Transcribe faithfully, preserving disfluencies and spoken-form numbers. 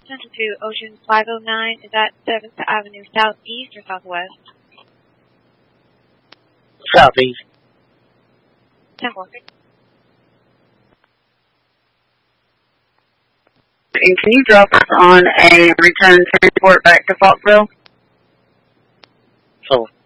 Central to Ocean five oh nine. Is that seventh Avenue Southeast or Southwest? Southeast. Temple. And can you drop us on a return transport back to Falkville? So,